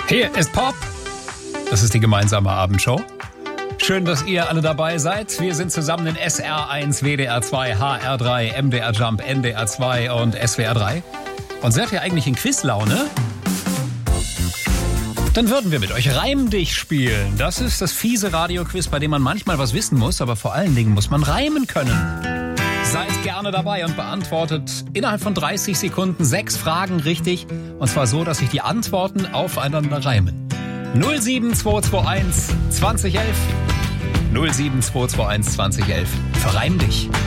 Hier ist Pop. Das ist die gemeinsame Abendshow. Schön, dass ihr alle dabei seid. Wir sind zusammen in SR1, WDR2, HR3, MDR Jump, NDR2 und SWR3. Und seid ihr eigentlich in Quizlaune? Dann würden wir mit euch Reim dich spielen. Das ist das fiese Radioquiz, bei dem man manchmal was wissen muss, aber vor allen Dingen muss man reimen können. Seid gerne dabei und beantwortet innerhalb von 30 Sekunden 6 Fragen richtig. Und zwar so, dass sich die Antworten aufeinander reimen. 07221 2011. 07221 2011. Verreim dich.